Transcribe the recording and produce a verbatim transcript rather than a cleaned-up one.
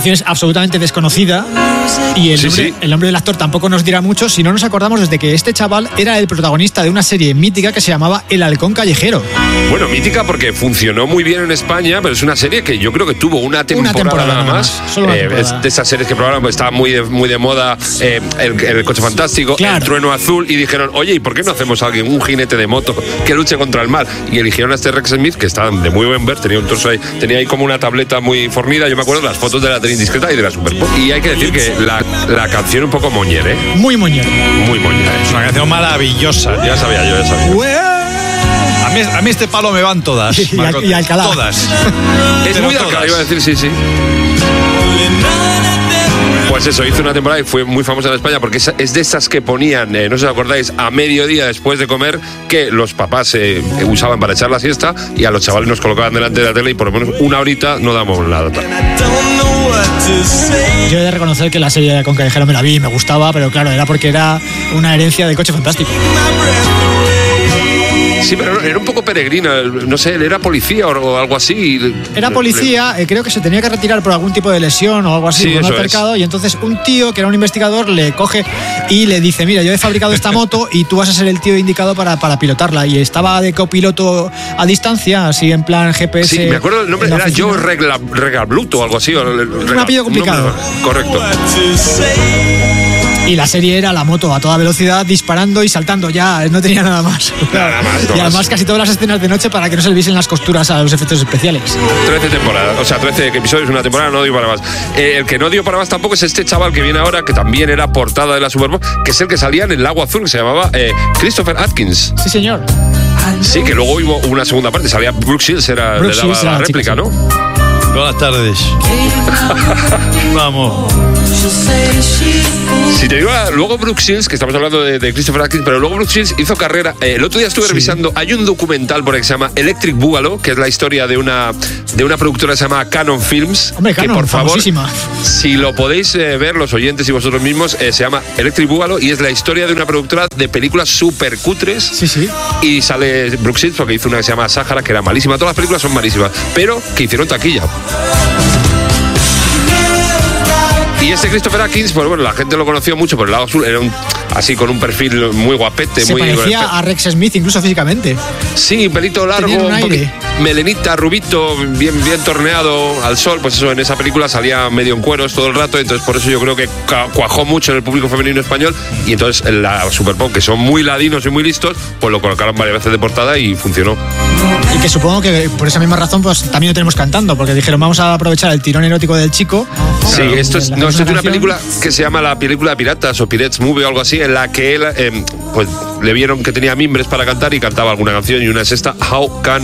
canción es absolutamente desconocida y el, Sí, nombre, sí. el nombre del actor tampoco nos dirá mucho si no nos acordamos desde que este chaval era el protagonista de una serie mítica que se llamaba El Halcón Callejero. Bueno, mítica porque funcionó muy bien en España, pero es una serie que yo creo que tuvo una temporada, Una temporada nada nada más. más, solo una Eh, temporada. es de esas series que probaron, pues estaba muy de, muy de moda eh, el, el Coche Fantástico, Claro. el Trueno Azul, y dijeron, oye, ¿y por qué no hacemos a alguien, un jinete de moto que luche contra el mal? Y eligieron a este Rex Smith, que estaba de muy buen ver, tenía un torso ahí, tenía ahí como una tableta muy fornida, yo me acuerdo de las fotos de la tele indiscreta y de la Super Pop. Y hay que decir que la, la canción un poco moñer, ¿eh? Muy moñero. Muy moñer. Es una canción maravillosa. Ya sabía yo, ya sabía. A mí, a mí este palo me van todas. Y- y Marco. Al- y Alcalá. Todas. Es Pero muy todas. arcade, iba a decir, sí, sí. Pues eso, hizo una temporada y fue muy famosa en España porque es, es de esas que ponían, eh, no sé si os acordáis, a mediodía después de comer, que los papás eh, usaban para echar la siesta y a los chavales nos colocaban delante de la tele y por lo menos una horita no damos nada. Yo he de reconocer que la serie de Halcón Callejero me la vi y me gustaba, pero claro, era porque era una herencia del Coche Fantástico. Sí, pero era un poco peregrina, no sé, él era policía o, o algo así. Era policía, eh, creo que se tenía que retirar por algún tipo de lesión o algo así, Sí, por un eso altercado, y entonces un tío que era un investigador le coge y le dice, mira, yo he fabricado esta moto y tú vas a ser el tío indicado para, para pilotarla. Y estaba de copiloto a distancia, así en plan G P S. Sí, me acuerdo el nombre, en la era oficina. Joe Regla, Regalbluto o algo así. Un apellido complicado. Correcto. Y la serie era la moto a toda velocidad, disparando y saltando, ya, no tenía nada más. Nada más, no y además más. casi todas las escenas de noche para que no se le viesen las costuras a los efectos especiales. trece temporadas, o sea, trece episodios, una temporada, no dio para más. Eh, el que no dio para más tampoco es este chaval que viene ahora, que también era portada de la Super Bowl, que es el que salía en El Lago Azul, que se llamaba eh, Christopher Atkins. Sí, señor. Sí, que luego hubo una segunda parte, salía Brooke Shields, era, Brooke le daba Shields la era la réplica, chica, ¿no? Buenas tardes. Vamos. Si te digo, luego Brooke Shields, que estamos hablando de, de Christopher Atkins, pero luego Brooke Shields hizo carrera. Eh, el otro día estuve revisando, hay un documental por ahí que se llama Electric Boogaloo, que es la historia de una, de una productora que se llama Canon Films. Hombre, que Canon, por favor, famosísima. si lo podéis eh, ver, los oyentes y vosotros mismos, eh, se llama Electric Boogaloo y es la historia de una productora de películas súper cutres. Sí, sí. Y sale Brooke Shields porque hizo una que se llama Sahara, que era malísima. Todas las películas son malísimas, pero que hicieron taquilla. Y este Christopher Atkins, pues bueno, la gente lo conoció mucho por El Lago Azul, era un, así con un perfil muy guapete, Se muy parecía a Rex Smith incluso físicamente. sí, pelito largo, Tenía un un aire. poqui- melenita, rubito, bien, bien torneado al sol, pues eso, en esa película salía medio en cueros todo el rato, entonces por eso yo creo que ca- cuajó mucho en el público femenino español, y entonces en la Super Bowl, que son muy ladinos y muy listos, pues lo colocaron varias veces de portada y funcionó. Y que supongo que por esa misma razón pues también lo tenemos cantando, porque dijeron vamos a aprovechar el tirón erótico del chico. Sí, Claro, esto es, la no, esto es de una canción. película que se llama la película de piratas o Pirates Movie o algo así, en la que él, eh, pues le vieron que tenía mimbres para cantar y cantaba alguna canción, y una es esta, How Can